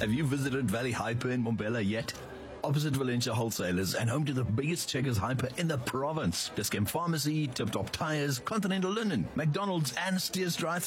Have you visited Valley Hyper in Mbombela yet? Opposite Valencia Wholesalers and home to the biggest Checkers Hyper in the province. Discount Pharmacy, Tip Top Tires, Continental Linen, McDonald's and Steers Drive